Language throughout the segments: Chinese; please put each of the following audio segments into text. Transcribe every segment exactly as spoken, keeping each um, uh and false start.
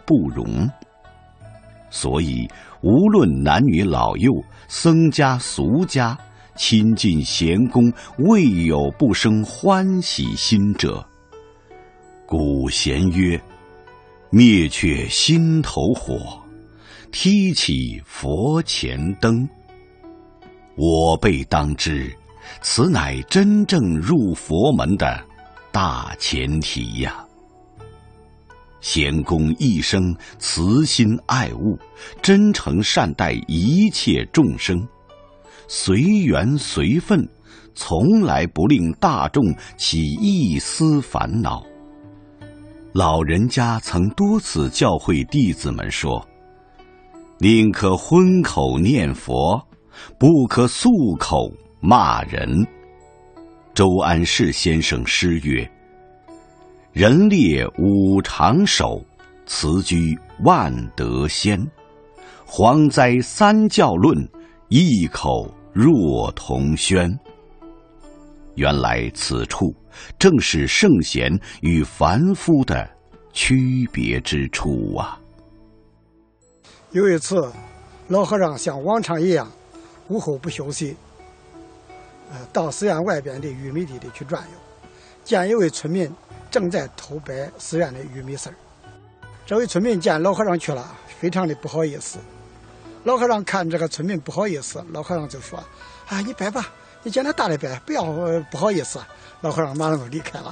不容。所以无论男女老幼，僧家俗家，亲近贤公，未有不生欢喜心者。古贤曰：灭却心头火，提起佛前灯。我辈当知，此乃真正入佛门的大前提呀。贤公一生慈心爱物，真诚善待一切众生，随缘随分，从来不令大众起一丝烦恼。老人家曾多次教诲弟子们说：宁可荤口念佛，不可素口骂人。周安世先生诗曰：人列五常守，辞居万德先。蝗灾三教论，异口若同宣。原来此处正是圣贤与凡夫的区别之处啊。 有一次，老和尚像往常一样，午后不休息，呃，到寺院外边的玉米地里去转悠，见一位村民正在偷掰寺院的玉米丝儿。这位村民见老和尚去了，非常的不好意思。老和尚看这个村民不好意思，老和尚就说：啊，你掰吧，你见他大的掰，不要、呃、不好意思。老和尚马上就离开了。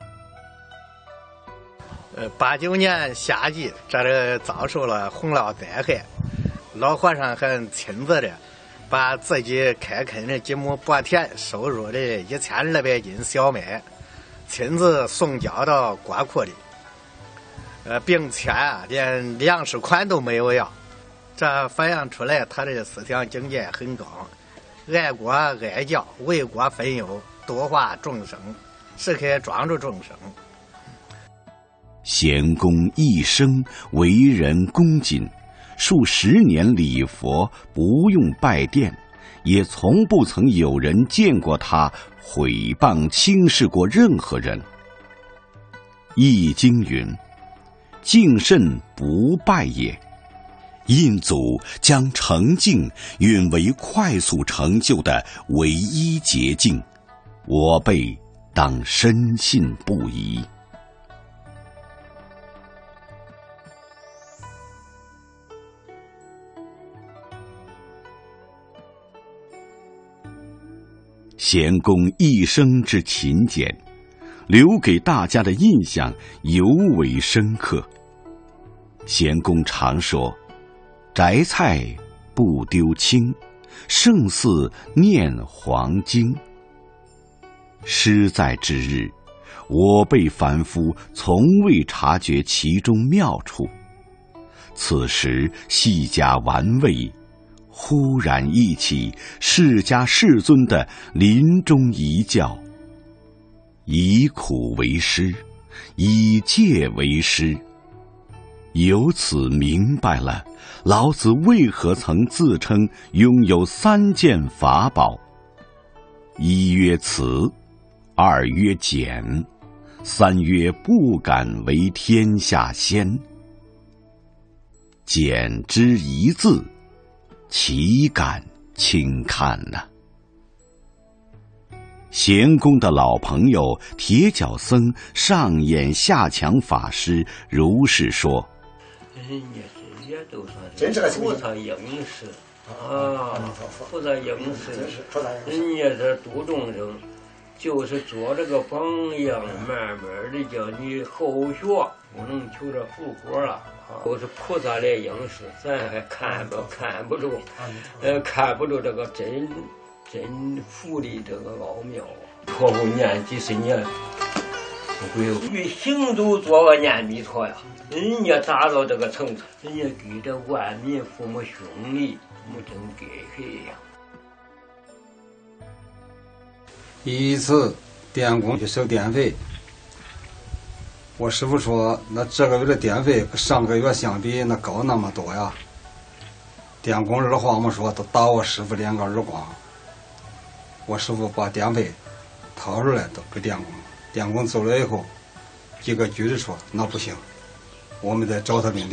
呃，八九年夏季，这里遭受了洪涝灾害，老和尚还亲自的把自己开垦的几亩薄田收入的一千二百斤小麦，亲自送交到国库里，呃，并且啊，连粮食款都没有要。这反映出来他的思想境界很高，爱国爱教，为国分忧，度化众生，时刻庄助众生。 贤公一生为人恭谨，数十年礼佛，不用拜殿，也从不曾有人见过他毁谤轻视过任何人。易经云：敬慎不败也。印祖将诚敬允为快速成就的唯一捷径，我辈当深信不疑。贤公一生之勤俭，留给大家的印象尤为深刻。贤公常说：摘菜不丢青，胜似念黄经。诗在之日，我辈凡夫从未察觉其中妙处，此时细加玩味，忽然忆起释迦世尊的临终遗教：以苦为师，以戒为师。由此明白了老子为何曾自称拥有三件法宝：一曰慈，二曰俭，三曰不敢为天下先。俭之一字，岂敢轻看呢、啊？贤公的老朋友铁脚僧上演下强法师如是说： 人家这些都算是菩萨应时啊，菩萨应时，人家这度众生，就是做这个榜样，慢慢的叫你后学，不能求着复活了。都是菩萨来应时，咱还看不看不住，呃，看不住这个真真佛的这个奥妙啊！托付念几十年，不会与行走做个念弥陀呀。人家达到这个程度，人家给这万民父母兄弟，没真给谁呀？ 一次电工去收电费，我师傅说：“那这个月的电费跟上个月相比，那高那么多呀。”电工二话没说，都打我师傅两个耳光。我师傅把电费掏出来都给电工，电工走了以后，几个局的说：“那不行，我们再找他领。”